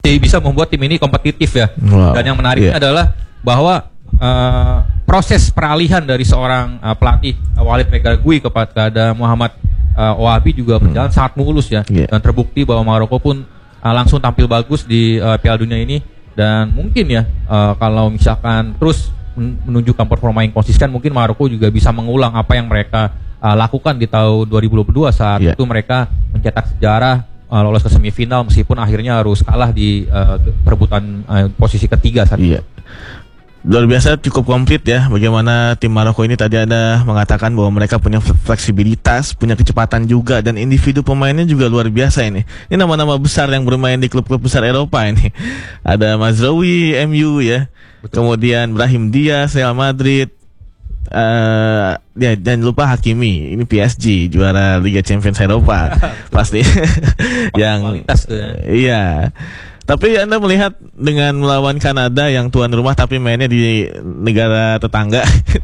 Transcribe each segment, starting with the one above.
masih bisa membuat tim ini kompetitif ya. Wow. Dan yang menariknya adalah bahwa proses peralihan dari seorang pelatih Walid Regragui kepada Muhammad Ouahabi juga berjalan sangat mulus ya. Dan terbukti bahwa Maroko pun langsung tampil bagus di Piala Dunia ini. Dan mungkin ya kalau misalkan terus menunjukkan performa yang konsisten, mungkin Maroko juga bisa mengulang apa yang mereka lakukan di tahun 2022 saat itu mereka mencetak sejarah lolos ke semifinal meskipun akhirnya harus kalah di perebutan posisi ketiga saat itu. Luar biasa, cukup komplit ya bagaimana tim Maroko ini. Tadi Anda mengatakan bahwa mereka punya fleksibilitas, punya kecepatan juga, dan individu pemainnya juga luar biasa ini. Ini nama-nama besar yang bermain di klub-klub besar Eropa ini. Ada Mazraoui MU ya. Betul. Kemudian Brahim Diaz Real Madrid. Ya, dan lupa Hakimi, ini PSG juara Liga Champions Eropa. Pasti yang iya. Tapi Anda melihat dengan melawan Kanada yang tuan rumah tapi mainnya di negara tetangga.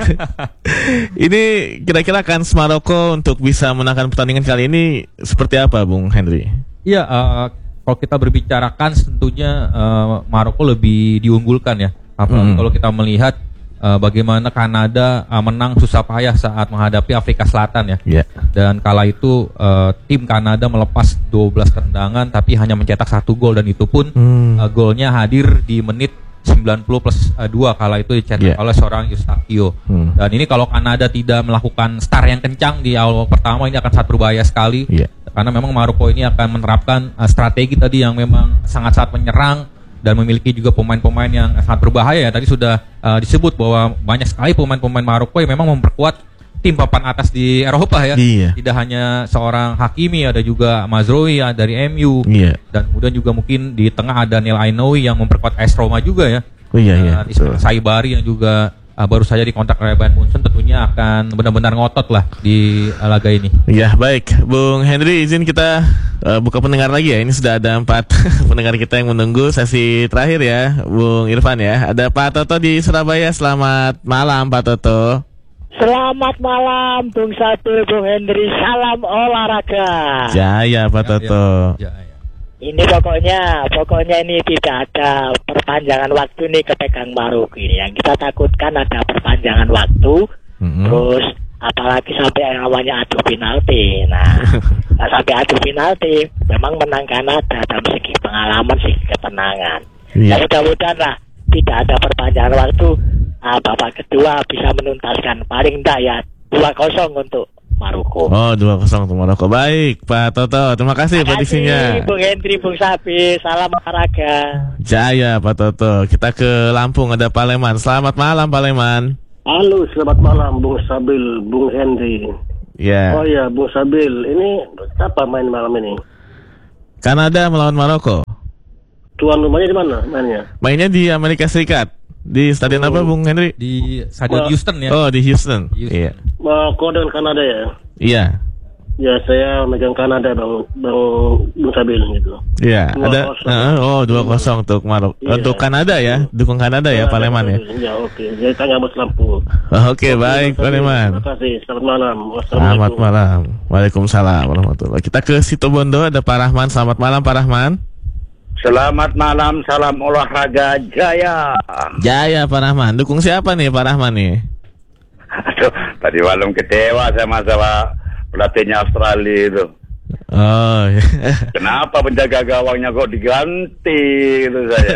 Ini kira-kira kans Maroko untuk bisa menangkan pertandingan kali ini seperti apa, Bung Henry? Iya, kalau kita berbicara kans tentunya Maroko lebih diunggulkan ya. Kalau kita melihat bagaimana Kanada menang susah payah saat menghadapi Afrika Selatan ya. Dan kala itu tim Kanada melepas 12 tendangan tapi hanya mencetak 1 gol, dan itu pun golnya hadir di menit 90+2 kala itu dicetak oleh seorang Eustáquio. Dan ini kalau Kanada tidak melakukan start yang kencang di awal pertama, ini akan sangat berbahaya sekali. Karena memang Maroko ini akan menerapkan strategi tadi yang memang sangat-sangat menyerang dan memiliki juga pemain-pemain yang sangat berbahaya ya. Tadi sudah disebut bahwa banyak sekali pemain-pemain Maroko yang memang memperkuat tim papan atas di Eropa ya. Tidak hanya seorang Hakimi, ada juga Mazraoui ya, dari MU. Dan kemudian juga mungkin di tengah ada Neil Ainoui yang memperkuat AS Roma juga ya. Saibari yang juga baru saja dikontak oleh Bayern Munchen, tentunya akan benar-benar ngotot lah di laga ini. Ya, baik, Bung Henry, izin kita buka pendengar lagi ya. Ini sudah ada 4 pendengar kita yang menunggu sesi terakhir ya, Bung Irfan ya. Ada Pak Toto di Surabaya. Selamat malam, Pak Toto. Selamat malam, Bung Sabil, Bung Henry. Salam olahraga. Jaya, Pak Toto. Ini pokoknya ini tidak ada perpanjangan waktu nih kepegang Maroko ini. Yang kita takutkan ada perpanjangan waktu, terus apalagi sampai yang namanya adu penalti. Nah, sampai adu penalti, memang menang Kanada dalam segi pengalaman, segi ketenangan. Ya mudah-mudahan lah tidak ada perpanjangan waktu. Babak kedua bisa menuntaskan paling enggak ya 2-0 untuk Maroko. Oh, 2-0 untuk Maroko. Baik, Pak Toto, terima kasih prediksinya. Bung Henry, Bung Sabi, salam olahraga. Jaya, Pak Toto. Kita ke Lampung, ada Pak Leman. Selamat malam, Pak Leman. Halo, selamat malam, Bung Sabil, Bung Henry. Oh ya, Bung Sabil, ini siapa main malam ini? Kanada melawan Maroko. Tuan rumahnya di mana mainnya? Mainnya di Amerika Serikat. Di stadion apa, Bung Henry? Di stadion Houston ya. Oh, di Houston. Iya. Maroko dan Kanada ya? Iya. Ya, saya megang Kanada, Bung Sabil gitu. Iya, ada 2-0 untuk Maroko. Untuk Kanada ya, dukung Kanada ya, Pak Leman ya. Ya, oke. Jadi tanya Bos Lampung. Oke, baik, Pak Leman. Terima kasih. Selamat malam. Selamat malam. Waalaikumsalam warahmatullahi. Kita ke Situbondo, ada Pak Rahman. Selamat malam, Pak Rahman. Selamat malam, salam olahraga, jaya. Jaya, Pak Rahman. Dukung siapa nih, Pak Rahman nih? Aduh, tadi malam kecewa sama pelatihnya Australia itu. Oh, iya. Kenapa penjaga gawangnya kok diganti gitu saya.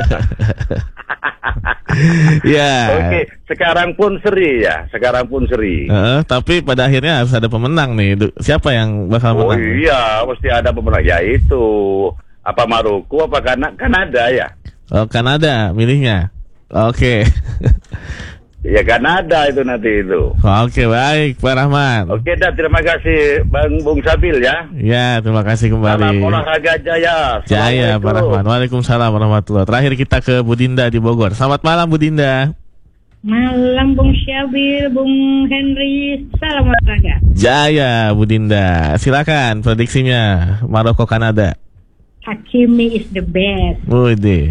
Ya. Oke, sekarang pun seri ya, tapi pada akhirnya harus ada pemenang nih. Siapa yang bakal menang? Oh iya, mesti ada pemenang. Ya itu, apa Maroko, apa Kanada ya? Oh, Kanada milihnya. Oke. Ya Kanada itu nanti itu. Oke, baik, Pak Rahman. Oke, dah, terima kasih Bung Sabil ya. Ya, terima kasih kembali. Salam olahraga jaya. Jaya, Pak Rahman. Waalaikumsalam warahmatullahi. Terakhir kita ke Bu Dinda di Bogor. Selamat malam, Bu Dinda. Malam, Bung Syabil, Bung Henry. Salam olahraga. Jaya, Bu Dinda. Silakan prediksinya Maroko Kanada. Hakimi is the best. Wih.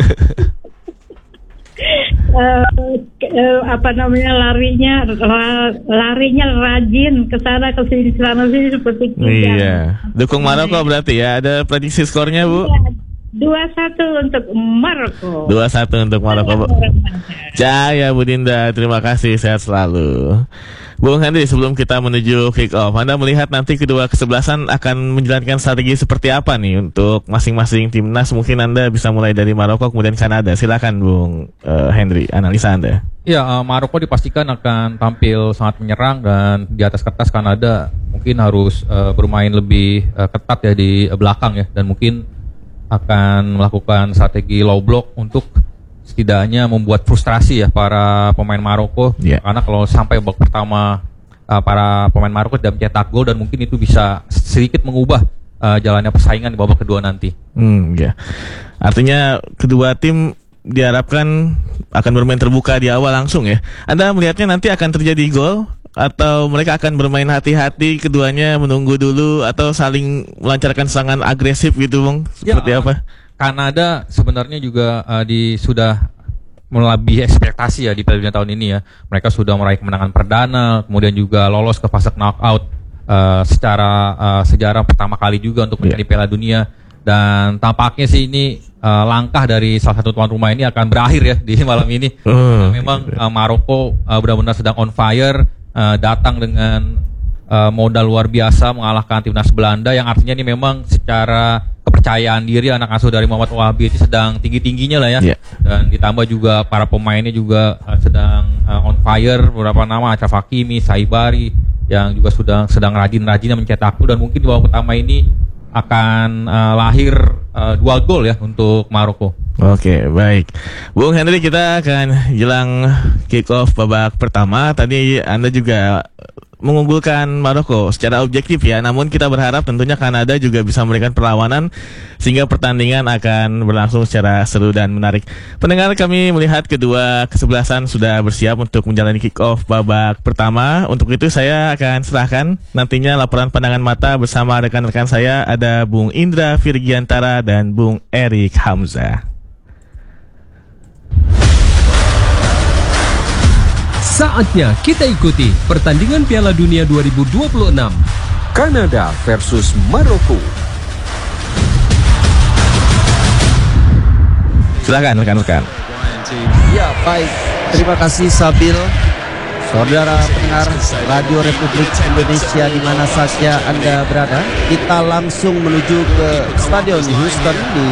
Larinya rajin ke sana ke sini seperti kita. Iya. Dukung Maroko berarti ya. Ada prediksi skornya, Bu? 2-1 untuk Maroko. 2-1 untuk Maroko. Jaya Bu Dinda, terima kasih, sehat selalu. Bung Henry, sebelum kita menuju kick off, Anda melihat nanti kedua kesebelasan akan menjalankan strategi seperti apa nih untuk masing-masing timnas? Mungkin Anda bisa mulai dari Maroko kemudian Kanada. Silakan Bung Henry, analisa Anda. Ya, Maroko dipastikan akan tampil sangat menyerang dan di atas kertas Kanada mungkin harus bermain lebih ketat ya di belakang ya, dan mungkin akan melakukan strategi low block untuk setidaknya membuat frustrasi ya para pemain Maroko, karena kalau sampai babak pertama para pemain Maroko tidak mencetak gol, dan mungkin itu bisa sedikit mengubah jalannya persaingan di babak kedua nanti. Artinya kedua tim diharapkan akan bermain terbuka di awal langsung ya. Anda melihatnya nanti akan terjadi gol atau mereka akan bermain hati-hati, keduanya menunggu dulu atau saling melancarkan serangan agresif gitu, Bung? Seperti apa? Kanada sebenarnya juga sudah melebihi ekspektasi ya di Piala Dunia tahun ini ya. Mereka sudah meraih kemenangan perdana, kemudian juga lolos ke fase knockout secara sejarah pertama kali juga untuk menjadi Piala Dunia. Dan tampaknya sih ini langkah dari salah satu tuan rumah ini akan berakhir ya di malam ini. Memang Maroko benar-benar sedang on fire, datang dengan modal luar biasa mengalahkan timnas Belanda, yang artinya ini memang secara kepercayaan diri anak asuh dari Muhammad Wahabi itu sedang tinggi-tingginya lah ya. Dan ditambah juga para pemainnya juga sedang on fire, beberapa nama Achraf Hakimi, Saibari yang juga sedang rajin-rajinnya mencetak gol, dan mungkin di babak pertama ini akan lahir 2 gol ya untuk Maroko. Oke, baik. Bung Henry, kita akan jelang kick off babak pertama. Tadi Anda juga mengunggulkan Maroko secara objektif ya, namun kita berharap tentunya Kanada juga bisa memberikan perlawanan sehingga pertandingan akan berlangsung secara seru dan menarik. Pendengar, kami melihat kedua kesebelasan sudah bersiap untuk menjalani kick off babak pertama. Untuk itu saya akan serahkan nantinya laporan pandangan mata bersama rekan-rekan saya, ada Bung Indra Virgiantara dan Bung Erik Hamzah. Saatnya kita ikuti pertandingan Piala Dunia 2026 Kanada versus Maroko. Silakan rekan-rekan. Ya, baik. Terima kasih Sabil. Saudara pendengar Radio Republik Indonesia di mana saja Anda berada, kita langsung menuju ke Stadion Houston di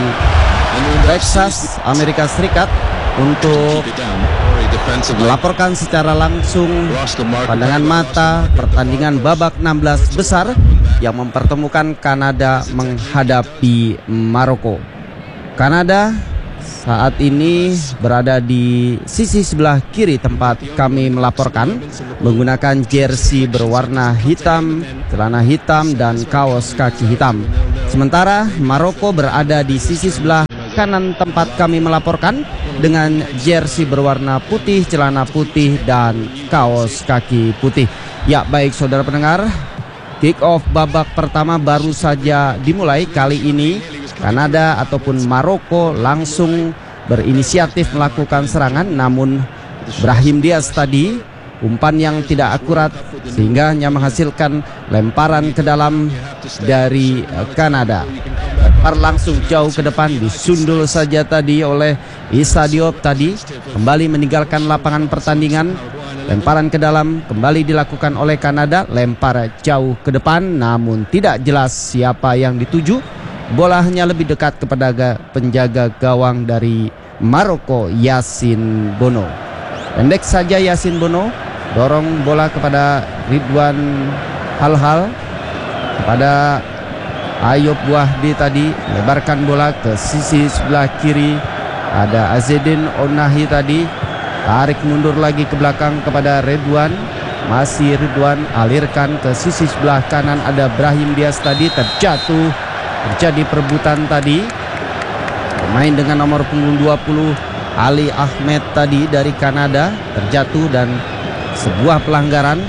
Texas, Amerika Serikat untuk melaporkan secara langsung pandangan mata pertandingan babak 16 besar yang mempertemukan Kanada menghadapi Maroko. Kanada saat ini berada di sisi sebelah kiri tempat kami melaporkan, menggunakan jersey berwarna hitam, celana hitam dan kaos kaki hitam. Sementara Maroko berada di sisi sebelah kanan tempat kami melaporkan dengan jersey berwarna putih, celana putih dan kaos kaki putih. Ya, baik saudara pendengar, kick off babak pertama baru saja dimulai. Kali ini Kanada ataupun Maroko langsung berinisiatif melakukan serangan, namun Brahim Diaz tadi umpan yang tidak akurat sehingga hanya menghasilkan lemparan ke dalam dari Kanada. Lempar langsung jauh ke depan, disundul saja tadi oleh Issa Diop tadi, kembali meninggalkan lapangan pertandingan. Lemparan ke dalam kembali dilakukan oleh Kanada, lempar jauh ke depan namun tidak jelas siapa yang dituju. Bola hanya lebih dekat kepada penjaga gawang dari Maroko, Yasin Bono. Pendek saja Yasin Bono, dorong bola kepada Ridwan Halhal, kepada Ayub Wahdi tadi, lebarkan bola ke sisi sebelah kiri. Ada Azedin Onahi tadi, tarik mundur lagi ke belakang kepada Ridwan. Masih Ridwan, alirkan ke sisi sebelah kanan. Ada Brahim Diaz tadi, terjatuh. Terjadi perebutan tadi. Pemain dengan nomor punggung 20 Ali Ahmed tadi dari Kanada terjatuh dan sebuah pelanggaran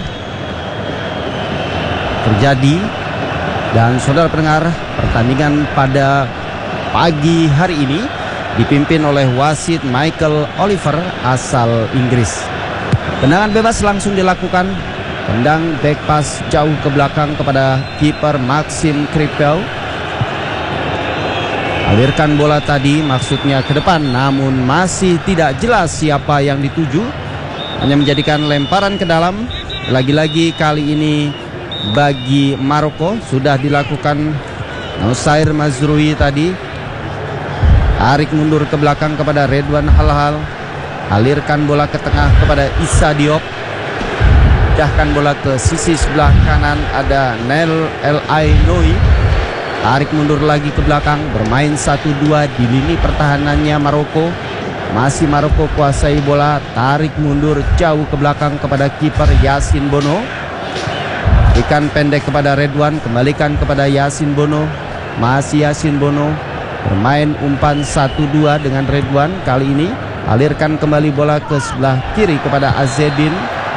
terjadi. Dan saudara pendengar, pertandingan pada pagi hari ini dipimpin oleh wasit Michael Oliver asal Inggris. Tendangan bebas langsung dilakukan. Tendang back pass jauh ke belakang kepada kiper Maxim Kripel. Alirkan bola tadi maksudnya ke depan, namun masih tidak jelas siapa yang dituju. Hanya menjadikan lemparan ke dalam. Lagi-lagi kali ini bagi Maroko sudah dilakukan Nusair Mazrui tadi. Tarik mundur ke belakang kepada Redwan Halhal. Alirkan bola ke tengah kepada Issa Diop. Pindahkan bola ke sisi sebelah kanan, ada Nel El Ainoui. Tarik mundur lagi ke belakang, bermain 1-2 di lini pertahanannya Maroko. Masih Maroko kuasai bola, tarik mundur jauh ke belakang kepada kiper Yasin Bono. Berikan pendek kepada Redwan, kembalikan kepada Yasin Bono. Masih Yasin Bono bermain umpan 1-2 dengan Redwan. Kali ini alirkan kembali bola ke sebelah kiri kepada Azedin.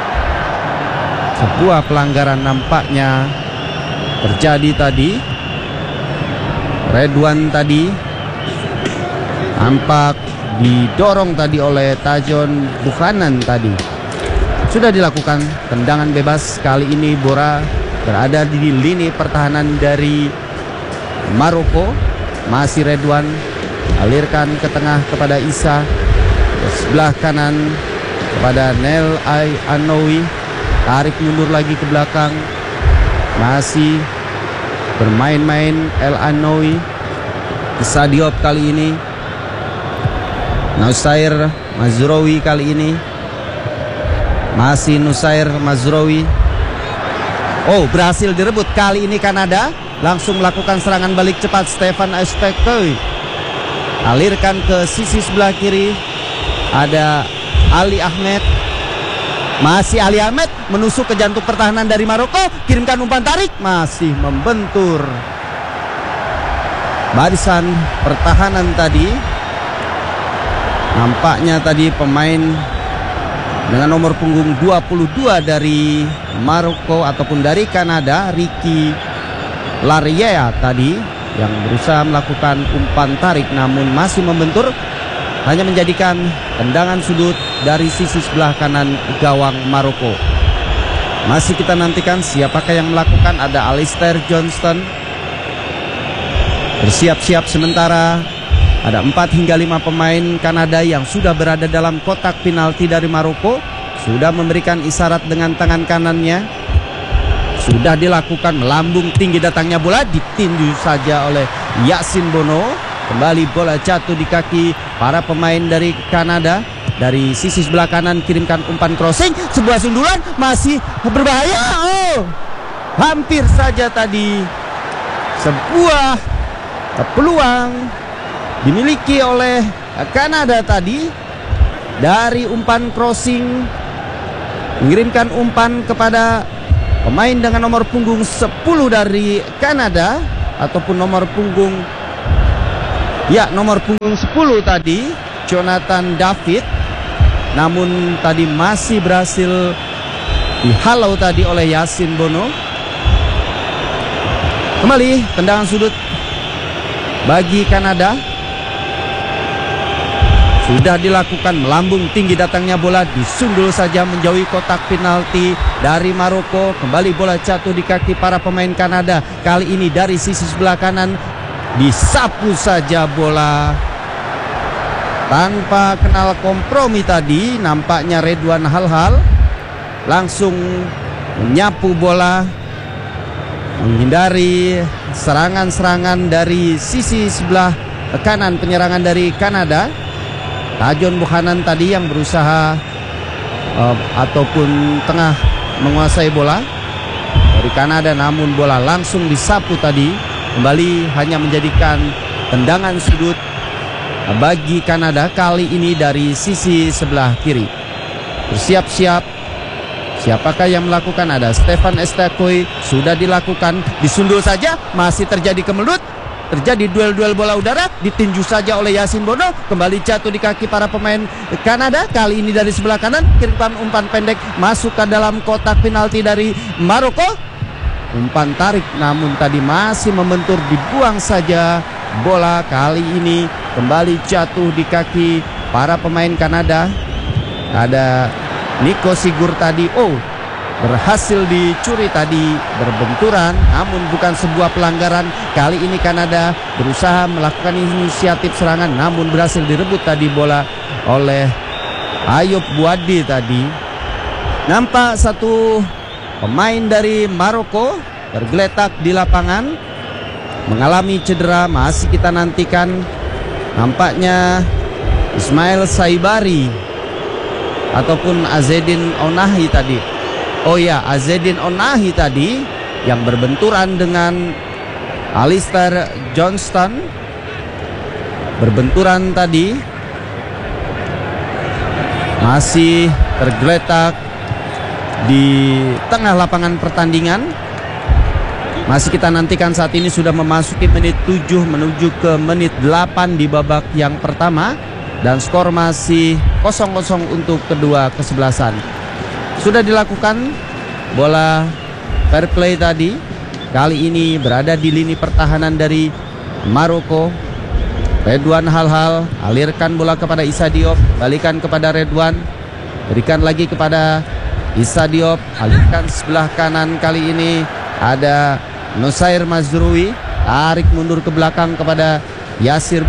Sebuah pelanggaran nampaknya terjadi tadi. Redwan tadi nampak didorong tadi oleh Tajon Buchanan tadi. Sudah dilakukan tendangan bebas. Kali ini Bora berada di lini pertahanan dari Maroko. Masih Redwan, alirkan ke tengah kepada Isa, ke sebelah kanan kepada Nel Ainoui. Tarik mundur lagi ke belakang, masih bermain-main El Ainoui. Issa Diop kali ini, Nusair Mazrui kali ini, masih Nusair Mazrui. Oh, berhasil direbut kali ini Kanada. Langsung melakukan serangan balik cepat Stefan Estekoi. Alirkan ke sisi sebelah kiri, ada Ali Ahmed. Masih Ali Ahmed menusuk ke jantung pertahanan dari Maroko. Kirimkan umpan tarik, masih membentur barisan pertahanan tadi. Nampaknya tadi pemain dengan nomor punggung 22 dari Maroko ataupun dari Kanada, Ricky Laria tadi, yang berusaha melakukan umpan tarik namun masih membentur. Hanya menjadikan tendangan sudut dari sisi sebelah kanan gawang Maroko. Masih kita nantikan siapakah yang melakukan. Ada Alistair Johnston bersiap-siap sementara. Ada 4 hingga 5 pemain Kanada yang sudah berada dalam kotak penalti dari Maroko. Sudah memberikan isyarat dengan tangan kanannya. Sudah dilakukan, melambung tinggi datangnya bola, ditinju saja oleh Yasin Bono. Kembali bola jatuh di kaki para pemain dari Kanada. Dari sisi sebelah kanan kirimkan umpan crossing, sebuah sundulan, masih berbahaya. Oh, hampir saja tadi sebuah peluang dimiliki oleh Kanada tadi. Dari umpan crossing, mengirimkan umpan kepada pemain dengan nomor punggung 10 dari Kanada, ataupun nomor punggung, ya, nomor punggung 10 tadi, Jonathan David. Namun tadi masih berhasil dihalau tadi oleh Yasin Bono. Kembali tendangan sudut bagi Kanada. Sudah dilakukan, melambung tinggi datangnya bola, disundul saja menjauhi kotak penalti dari Maroko. Kembali bola jatuh di kaki para pemain Kanada. Kali ini dari sisi sebelah kanan, disapu saja bola tanpa kenal kompromi tadi. Nampaknya Redwan Halhal langsung menyapu bola, menghindari serangan-serangan dari sisi sebelah kanan penyerangan dari Kanada. Tajon Buchanan tadi yang berusaha ataupun tengah menguasai bola dari Kanada, namun bola langsung disapu tadi. Kembali hanya menjadikan tendangan sudut bagi Kanada, kali ini dari sisi sebelah kiri. Bersiap-siap, siapakah yang melakukan? Ada Stefan Estekoi, sudah dilakukan, disundul saja, masih terjadi kemelut. Terjadi duel-duel bola udara, ditinju saja oleh Yasin Bono. Kembali jatuh di kaki para pemain Kanada. Kali ini dari sebelah kanan, kirimkan umpan pendek masuk ke dalam kotak penalti dari Maroko. Umpan tarik namun tadi masih membentur, dibuang saja bola. Kali ini kembali jatuh di kaki para pemain Kanada. Ada Nico Sigur tadi. Oh, berhasil dicuri tadi, berbenturan, namun bukan sebuah pelanggaran. Kali ini Kanada berusaha melakukan inisiatif serangan, namun berhasil direbut tadi bola oleh Ayub Buadi tadi. Nampak satu pemain dari Maroko tergeletak di lapangan, mengalami cedera. Masih kita nantikan, nampaknya Ismail Saibari ataupun Azedin Onahi tadi. Oh ya, Azedin Onahi tadi yang berbenturan dengan Alistair Johnston. Berbenturan tadi, masih tergeletak di tengah lapangan pertandingan. Masih kita nantikan, saat ini sudah memasuki menit 7 menuju ke menit 8 di babak yang pertama. Dan skor masih 0-0 untuk kedua kesebelasan. Sudah dilakukan bola fair play tadi. Kali ini berada di lini pertahanan dari Maroko. Redwan Halhal alirkan bola kepada Issa Diop, balikan kepada Redwan, berikan lagi kepada Issa Diop, alirkan sebelah kanan. Kali ini ada Nusair Mazrui, tarik mundur ke belakang kepada Yasin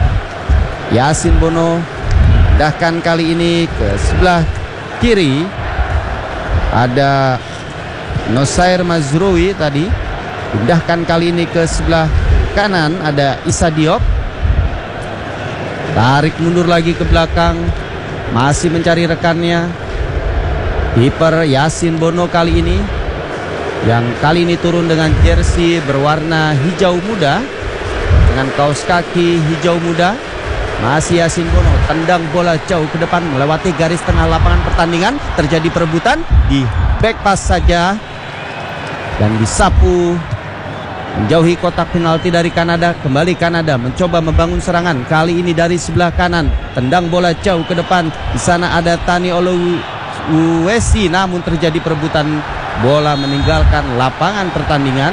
Bono, pindahkan kali ini ke sebelah kiri. Ada Nusair Mazrui tadi, pindahkan kali ini ke sebelah kanan. Ada Issa Diop, tarik mundur lagi ke belakang, masih mencari rekannya. Kiper Yasin Bono kali ini, yang kali ini turun dengan jersey berwarna hijau muda dengan kaos kaki hijau muda. Masih Yasin Bono, tendang bola jauh ke depan melewati garis tengah lapangan pertandingan. Terjadi perebutan, di back pass saja dan disapu menjauhi kotak penalti dari Kanada. Kembali Kanada mencoba membangun serangan, kali ini dari sebelah kanan. Tendang bola jauh ke depan, di sana ada Tani Oluwasi, namun terjadi perebutan, bola meninggalkan lapangan pertandingan.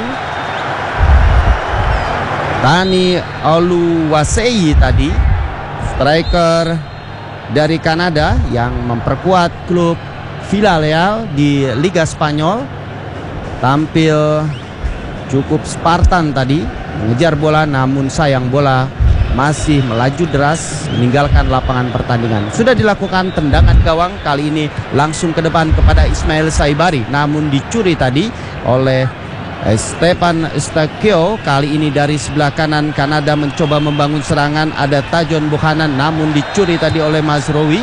Tani Oluwasi tadi, striker dari Kanada yang memperkuat klub Villarreal di Liga Spanyol, tampil cukup Spartan tadi, mengejar bola, namun sayang bola masih melaju deras meninggalkan lapangan pertandingan. Sudah dilakukan tendangan gawang, kali ini langsung ke depan kepada Ismail Saibari, namun dicuri tadi oleh Stefan Eustachio. Kali ini dari sebelah kanan Kanada mencoba membangun serangan, ada Tajon Buchanan, namun dicuri tadi oleh Mazraoui.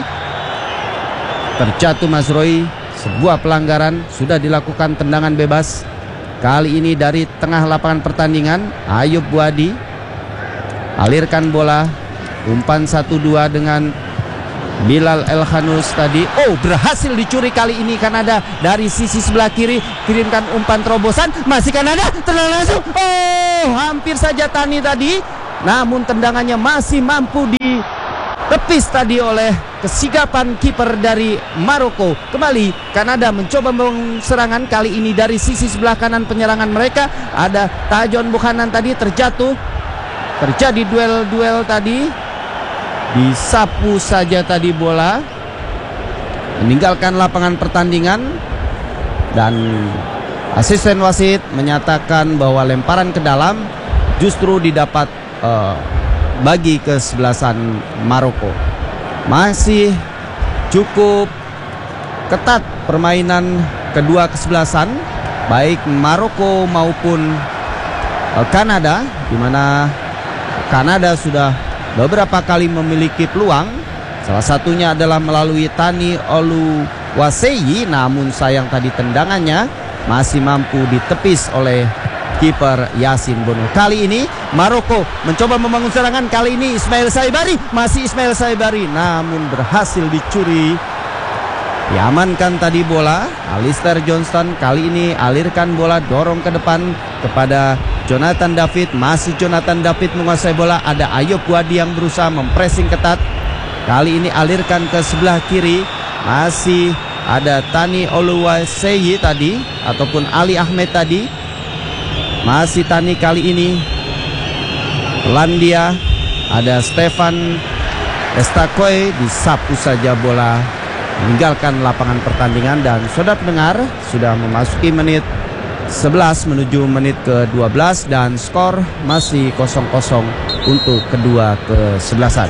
Terjatuh Mazraoui, sebuah pelanggaran. Sudah dilakukan tendangan bebas, kali ini dari tengah lapangan pertandingan. Ayub Buadi alirkan bola, umpan 1-2 dengan Bilal Elhanus tadi. Oh, berhasil dicuri kali ini Kanada dari sisi sebelah kiri. Kirimkan umpan terobosan, masih Kanada, tendangan langsung. Oh, hampir saja Tani tadi, namun tendangannya masih mampu ditepis tadi oleh kesigapan kiper dari Maroko. Kembali Kanada mencoba membangun serangan, kali ini dari sisi sebelah kanan penyerangan mereka. Ada Tajon Buchanan tadi terjatuh. Terjadi duel tadi, disapu saja tadi bola, meninggalkan lapangan pertandingan. Dan asisten wasit menyatakan bahwa lemparan ke dalam justru didapat bagi kesebelasan Maroko. Masih cukup ketat permainan kedua kesebelasan, baik Maroko maupun Kanada, di mana Kanada sudah beberapa kali memiliki peluang. Salah satunya adalah melalui Tani Oluwasi, namun sayang tadi tendangannya masih mampu ditepis oleh kiper Yasin Bono. Kali ini Maroko mencoba membangun serangan, kali ini Ismail Saibari, masih Ismail Saibari, namun berhasil dicuri. Diamankan tadi bola. Alistair Johnston kali ini alirkan bola, dorong ke depan kepada Jonathan David. Masih Jonathan David menguasai bola. Ada Ayub Buadi yang berusaha mempressing ketat. Kali ini alirkan ke sebelah kiri. Masih ada Tani Oluwasi tadi, ataupun Ali Ahmed tadi. Masih Tani kali ini. Landia. Ada Stefan Eustachio, disapu saja bola meninggalkan lapangan pertandingan. Dan saudara pendengar, sudah memasuki menit 11 menuju menit ke-12 dan skor masih 0-0 untuk kedua kesebelasan.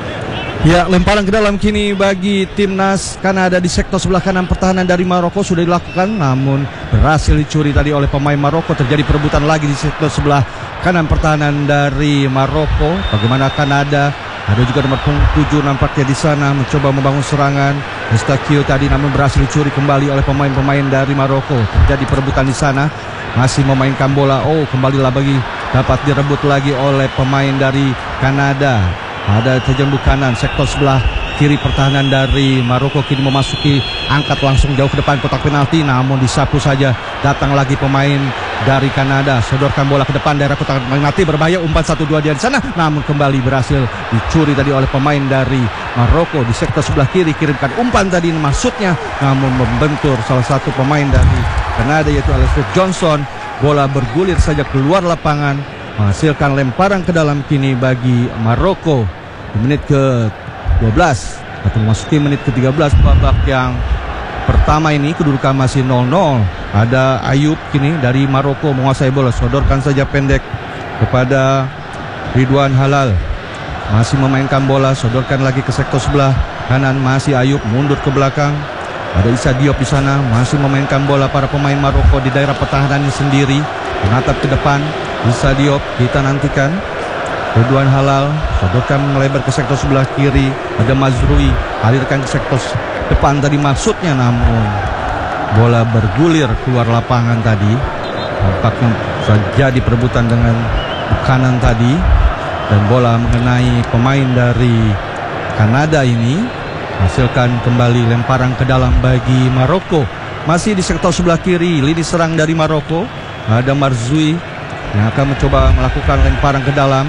Ya, lemparan ke dalam kini bagi timnas Kanada di sektor sebelah kanan pertahanan dari Maroko sudah dilakukan, namun berhasil dicuri tadi oleh pemain Maroko. Terjadi perebutan lagi di sektor sebelah kanan pertahanan dari Maroko. Bagaimana Kanada, ada juga nomor 7 nampaknya di sana mencoba membangun serangan. Eustachio tadi namun berhasil dicuri kembali oleh pemain-pemain dari Maroko. Terjadi perebutan di sana, masih memainkan bola. Oh, kembali lagi dapat direbut lagi oleh pemain dari Kanada. Ada terjembuk kanan sektor sebelah kiri pertahanan dari Maroko kini memasuki, angkat langsung jauh ke depan kotak penalti, namun disapu saja. Datang lagi pemain dari Kanada, sodorkan bola ke depan daerah kotak penalti, berbahaya, umpan 1-2 dia di sana, namun kembali berhasil dicuri tadi oleh pemain dari Maroko di sektor sebelah kiri. Kirimkan umpan tadi maksudnya, namun membentur salah satu pemain dari Kanada yaitu Alistair Johnson. Bola bergulir saja keluar lapangan, menghasilkan lemparan ke dalam kini bagi Maroko di menit ke-12 atau memasuki menit ke-13 babak yang pertama ini. Kedudukan masih 0-0. Ada Ayub kini dari Maroko menguasai bola, sodorkan saja pendek kepada Ridwan Halal, masih memainkan bola, sodorkan lagi ke sektor sebelah kanan, masih Ayub mundur ke belakang. Ada Issa Diop di sana, masih memainkan bola para pemain Maroko di daerah pertahanannya sendiri, menatap ke depan. Issa Diop kita nantikan. Ridwan Halal sodorkan melebar ke sektor sebelah kiri. Ada Mazrui, alirkan ke sektor depan tadi maksudnya, namun bola bergulir keluar lapangan tadi. Nampaknya terjadi perebutan dengan kanan tadi, dan bola mengenai pemain dari Kanada ini, hasilkan kembali lemparan ke dalam bagi Maroko. Masih di sektor sebelah kiri, lini serang dari Maroko. Ada Marzui yang akan mencoba melakukan lemparan ke dalam.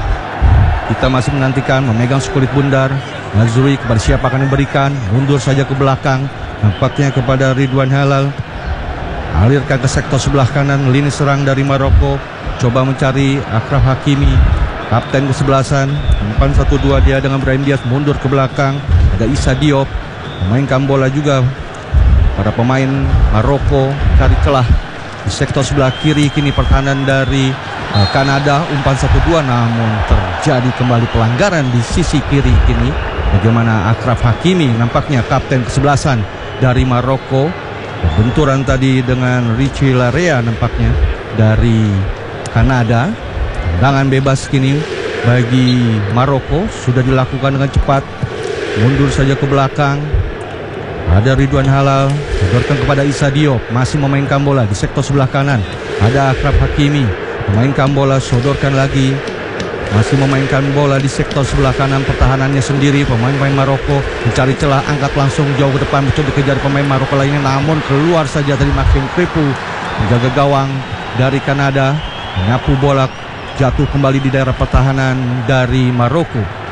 Kita masih menantikan, memegang sekulit bundar. Marzui kepada siapa akan diberikan, mundur saja ke belakang, nampaknya kepada Ridwan Halal. Alirkan ke sektor sebelah kanan, lini serang dari Maroko. Coba mencari Achraf Hakimi, kapten kesebelasan. Umpan 1-2 dia dengan Brahim Diaz, mundur ke belakang. Ada Issa Diop memainkan bola juga. Para pemain Maroko cari celah di sektor sebelah kiri kini pertahanan dari Kanada. Umpan 1-2 namun terjadi kembali pelanggaran di sisi kiri kini. Bagaimana Achraf Hakimi, nampaknya kapten kesebelasan dari Maroko, benturan tadi dengan Richie Larea nampaknya dari Kanada. Tendangan bebas kini bagi Maroko sudah dilakukan dengan cepat, mundur saja ke belakang. Ada Ridwan Halal, sodorkan kepada Issa Diop, masih memainkan bola di sektor sebelah kanan. Ada Achraf Hakimi, memainkan bola, sodorkan lagi, masih memainkan bola di sektor sebelah kanan pertahanannya sendiri. Pemain-pemain Maroko mencari celah, angkat langsung jauh ke depan, mencoba dikejar pemain Maroko lainnya, namun keluar saja dari Maxim Kripu, menjaga gawang dari Kanada, menyapu bola, jatuh kembali di daerah pertahanan dari Maroko.